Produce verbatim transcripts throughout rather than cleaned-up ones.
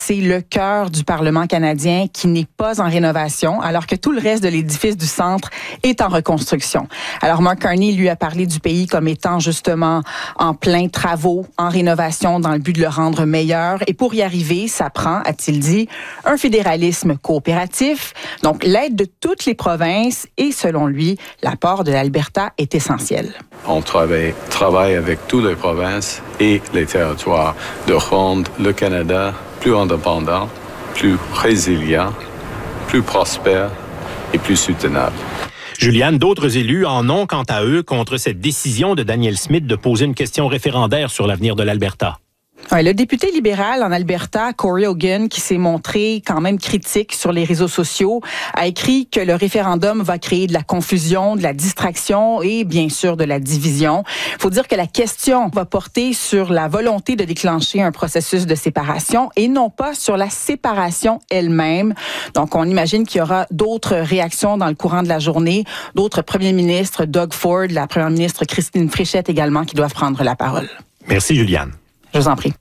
C'est le cœur du Parlement canadien qui n'est pas en rénovation, alors que tout le reste de l'édifice du centre est en reconstruction. Alors, Mark Carney, lui, a parlé du pays comme étant justement en plein travaux, en rénovation, dans le but de le rendre meilleur. Et pour y arriver, ça prend, a-t-il dit, un fédéralisme coopératif, donc l'aide de toutes les provinces et, selon lui, l'apport de l'Alberta est essentiel. On travaille, travaille avec toutes les provinces et les territoires de rendre le Canada plus indépendant, plus résilient, plus prospère et plus soutenable. Juliane, d'autres élus en ont quant à eux contre cette décision de Danielle Smith de poser une question référendaire sur l'avenir de l'Alberta. Ouais, le député libéral en Alberta, Corey Hogan, qui s'est montré quand même critique sur les réseaux sociaux, a écrit que le référendum va créer de la confusion, de la distraction et bien sûr de la division. Il faut dire que la question va porter sur la volonté de déclencher un processus de séparation et non pas sur la séparation elle-même. Donc, on imagine qu'il y aura d'autres réactions dans le courant de la journée, d'autres premiers ministres, Doug Ford, la première ministre Christine Fréchette également, qui doivent prendre la parole. Merci, Juliane. Je vous en prie.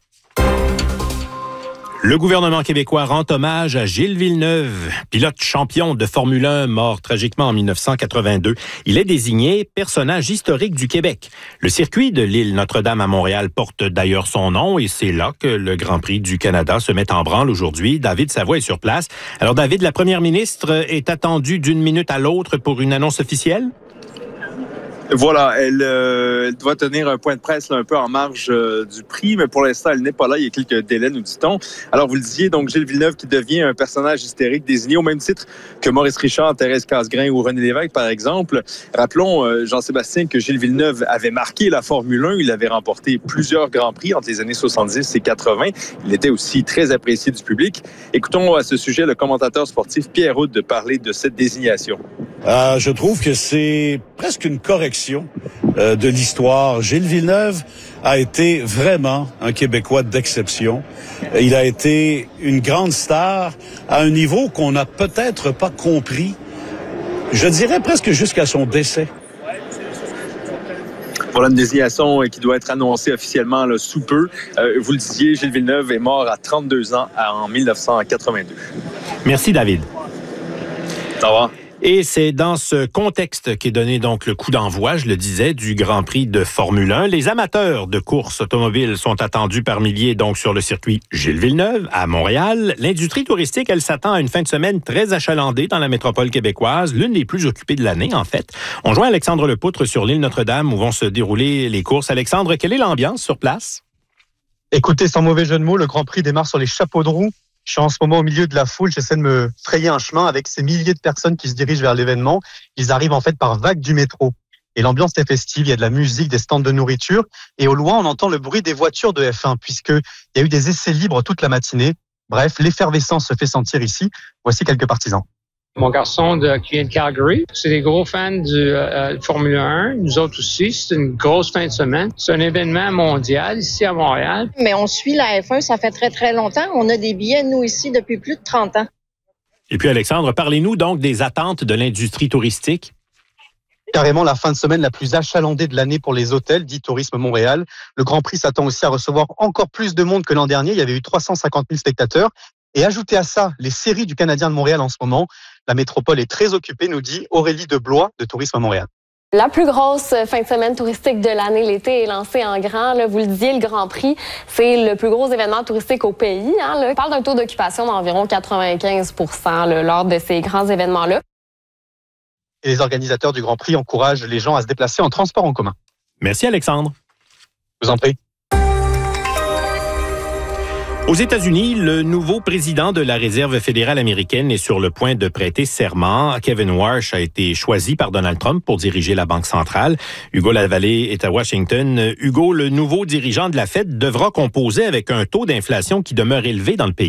Le gouvernement québécois rend hommage à Gilles Villeneuve, pilote champion de Formule un, mort tragiquement en dix-neuf cent quatre-vingt-deux. Il est désigné personnage historique du Québec. Le circuit de l'île Notre-Dame à Montréal porte d'ailleurs son nom et c'est là que le Grand Prix du Canada se met en branle aujourd'hui. David Savoie est sur place. Alors David, la première ministre est attendue d'une minute à l'autre pour une annonce officielle? Voilà, elle, euh, elle doit tenir un point de presse là, un peu en marge euh, du prix, mais pour l'instant, elle n'est pas là. Il y a quelques délais, nous dit-on. Alors, vous le disiez, donc Gilles Villeneuve qui devient un personnage hystérique désigné au même titre que Maurice Richard, Thérèse Casgrain ou René Lévesque, par exemple. Rappelons, euh, Jean-Sébastien, que Gilles Villeneuve avait marqué la Formule un. Il avait remporté plusieurs Grands Prix entre les années soixante-dix et quatre-vingts. Il était aussi très apprécié du public. Écoutons à ce sujet le commentateur sportif Pierre Houde de parler de cette désignation. Euh, je trouve que c'est presque une correction euh, de l'histoire. Gilles Villeneuve a été vraiment un Québécois d'exception. Il a été une grande star à un niveau qu'on n'a peut-être pas compris, je dirais presque jusqu'à son décès. Voilà une désignation qui doit être annoncée officiellement là, sous peu. Euh, vous le disiez, Gilles Villeneuve est mort à trente-deux ans en dix-neuf cent quatre-vingt-deux. Merci David. Au revoir. Et c'est dans ce contexte qu'est donné donc le coup d'envoi, je le disais, du Grand Prix de Formule un. Les amateurs de courses automobiles sont attendus par milliers donc sur le circuit Gilles Villeneuve à Montréal. L'industrie touristique, elle s'attend à une fin de semaine très achalandée dans la métropole québécoise, l'une des plus occupées de l'année en fait. On joint Alexandre Lepoutre sur l'île Notre-Dame où vont se dérouler les courses. Alexandre, quelle est l'ambiance sur place? Écoutez, sans mauvais jeu de mots, le Grand Prix démarre sur les chapeaux de roue. Je suis en ce moment au milieu de la foule, j'essaie de me frayer un chemin avec ces milliers de personnes qui se dirigent vers l'événement. Ils arrivent en fait par vagues du métro. Et l'ambiance est festive, il y a de la musique, des stands de nourriture. Et au loin, on entend le bruit des voitures de F un, puisqu'il y a eu des essais libres toute la matinée. Bref, l'effervescence se fait sentir ici. Voici quelques partisans. Mon garçon de, qui vient de Calgary, c'est des gros fans du euh, Formule un. Nous autres aussi, c'est une grosse fin de semaine. C'est un événement mondial ici à Montréal. Mais on suit la F un, ça fait très, très longtemps. On a des billets, nous, ici, depuis plus de trente ans. Et puis, Alexandre, parlez-nous donc des attentes de l'industrie touristique. Carrément la fin de semaine la plus achalandée de l'année pour les hôtels, dit Tourisme Montréal. Le Grand Prix s'attend aussi à recevoir encore plus de monde que l'an dernier. Il y avait eu trois cent cinquante mille spectateurs. Et ajoutez à ça les séries du Canadien de Montréal en ce moment. La métropole est très occupée, nous dit Aurélie Deblois de Tourisme Montréal. La plus grosse fin de semaine touristique de l'année, l'été, est lancée en grand. Là, vous le disiez, le Grand Prix, c'est le plus gros événement touristique au pays. Hein, là. On parle d'un taux d'occupation d'environ quatre-vingt-quinze pour cent là, lors de ces grands événements-là. Et les organisateurs du Grand Prix encouragent les gens à se déplacer en transport en commun. Merci Alexandre. Je vous en prie. Aux États-Unis, le nouveau président de la Réserve fédérale américaine est sur le point de prêter serment. Kevin Warsh a été choisi par Donald Trump pour diriger la Banque centrale. Hugo Lavallée est à Washington. Hugo, le nouveau dirigeant de la Fed devra composer avec un taux d'inflation qui demeure élevé dans le pays.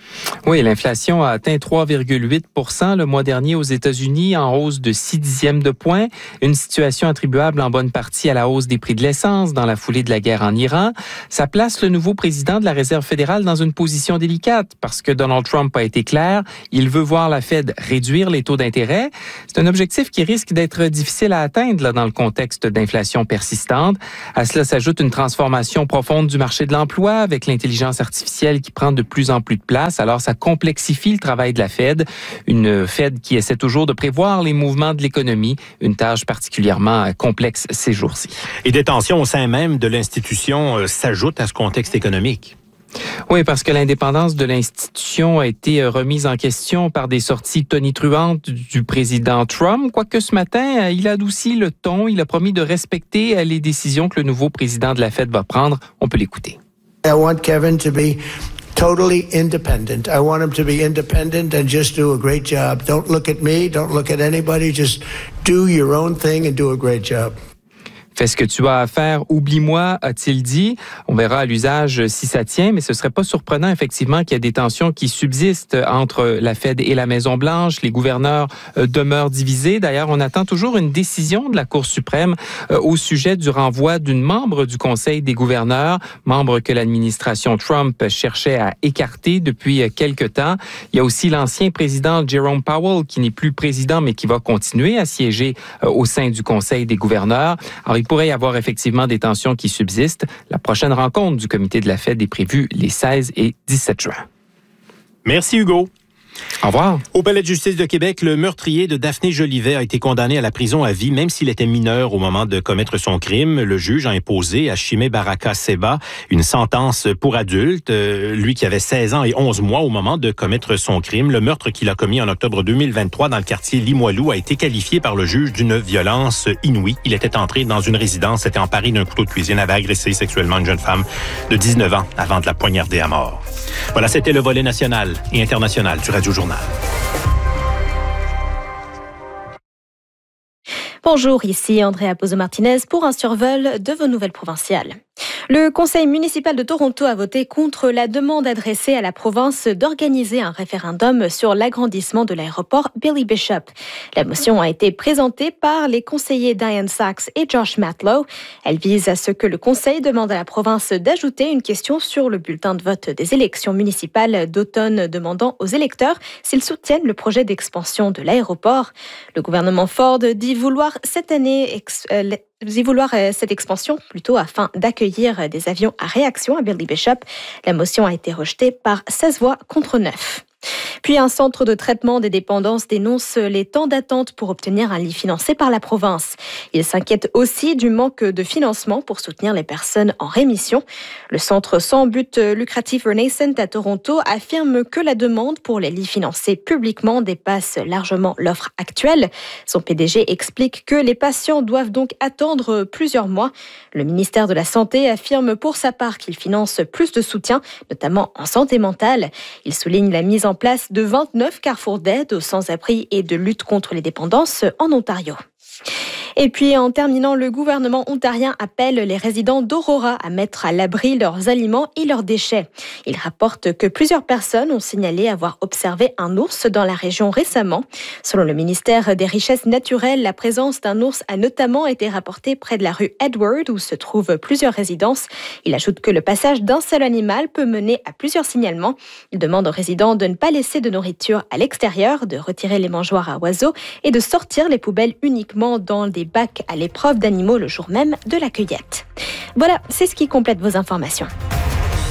Oui, l'inflation a atteint trois virgule huit pour cent le mois dernier aux États-Unis, en hausse de six dixièmes de point. Une situation attribuable en bonne partie à la hausse des prix de l'essence dans la foulée de la guerre en Iran. Ça place le nouveau président de la Réserve fédérale dans une position délicate parce que Donald Trump a été clair. Il veut voir la Fed réduire les taux d'intérêt. C'est un objectif qui risque d'être difficile à atteindre là, dans le contexte d'inflation persistante. À cela s'ajoute une transformation profonde du marché de l'emploi avec l'intelligence artificielle qui prend de plus en plus de place. Alors, ça complexifie le travail de la Fed. Une Fed qui essaie toujours de prévoir les mouvements de l'économie, une tâche particulièrement complexe ces jours-ci. Et des tensions au sein même de l'institution euh, s'ajoutent à ce contexte économique. Oui, parce que l'indépendance de l'institution a été remise en question par des sorties tonitruantes du président Trump. Quoique ce matin, il a adouci le ton. Il a promis de respecter les décisions que le nouveau président de la Fed va prendre. On peut l'écouter. I want Kevin to be totally independent. I want him to be independent and just do a great job. Don't look at me. Don't look at anybody. Just do your own thing and do a great job. Fais ce que tu as à faire, oublie-moi, a-t-il dit. On verra à l'usage si ça tient, mais ce serait pas surprenant effectivement qu'il y ait des tensions qui subsistent entre la Fed et la Maison-Blanche. Les gouverneurs euh, demeurent divisés. D'ailleurs, on attend toujours une décision de la Cour suprême euh, au sujet du renvoi d'une membre du Conseil des gouverneurs, membre que l'administration Trump cherchait à écarter depuis quelque temps. Il y a aussi l'ancien président Jerome Powell, qui n'est plus président, mais qui va continuer à siéger euh, au sein du Conseil des gouverneurs. Alors, il pourrait y avoir effectivement des tensions qui subsistent. La prochaine rencontre du comité de la Fed est prévue les seize et dix-sept juin. Merci Hugo. Au revoir. Au Palais de justice de Québec, le meurtrier de Daphné Jolivet a été condamné à la prison à vie, même s'il était mineur au moment de commettre son crime. Le juge a imposé à Chimé Baraka Seba une sentence pour adulte. Euh, lui qui avait seize ans et onze mois au moment de commettre son crime. Le meurtre qu'il a commis en octobre deux mille vingt-trois dans le quartier Limoilou a été qualifié par le juge d'une violence inouïe. Il était entré dans une résidence, s'était emparé d'un couteau de cuisine, avait agressé sexuellement une jeune femme de dix-neuf ans avant de la poignarder à mort. Voilà, c'était le volet national et international du Radio Journal. Bonjour, ici Andrea Pozo-Martinez pour un survol de vos nouvelles provinciales. Le Conseil municipal de Toronto a voté contre la demande adressée à la province d'organiser un référendum sur l'agrandissement de l'aéroport Billy Bishop. La motion a été présentée par les conseillers Diane Sachs et Josh Matlow. Elle vise à ce que le Conseil demande à la province d'ajouter une question sur le bulletin de vote des élections municipales d'automne, demandant aux électeurs s'ils soutiennent le projet d'expansion de l'aéroport. Le gouvernement Ford dit vouloir cette année ex- euh, y vouloir cette expansion plutôt afin d'accueillir des avions à réaction à Billy Bishop. La motion a été rejetée par seize voix contre neuf. Puis un centre de traitement des dépendances dénonce les temps d'attente pour obtenir un lit financé par la province. Il s'inquiète aussi du manque de financement pour soutenir les personnes en rémission. Le centre sans but lucratif Renaissance à Toronto affirme que la demande pour les lits financés publiquement dépasse largement l'offre actuelle. Son P D G explique que les patients doivent donc attendre plusieurs mois. Le ministère de la Santé affirme pour sa part qu'il finance plus de soutien, notamment en santé mentale. Il souligne la mise en place de vingt-neuf carrefours d'aide aux sans-abri et de lutte contre les dépendances en Ontario. Et puis, en terminant, le gouvernement ontarien appelle les résidents d'Aurora à mettre à l'abri leurs aliments et leurs déchets. Il rapporte que plusieurs personnes ont signalé avoir observé un ours dans la région récemment. Selon le ministère des Richesses naturelles, la présence d'un ours a notamment été rapportée près de la rue Edward, où se trouvent plusieurs résidences. Il ajoute que le passage d'un seul animal peut mener à plusieurs signalements. Il demande aux résidents de ne pas laisser de nourriture à l'extérieur, de retirer les mangeoires à oiseaux et de sortir les poubelles uniquement dans des bacs à l'épreuve d'animaux le jour même de la cueillette. Voilà, c'est ce qui complète vos informations.